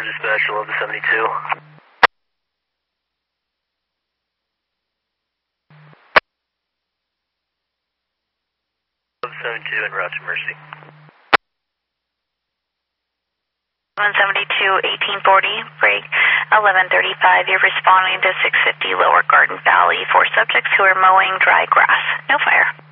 Dispatch 1172. 1172 en route to Mercy. 172, 1840, break 1135. You're responding to 650 Lower Garden Valley for subjects who are mowing dry grass. No fire.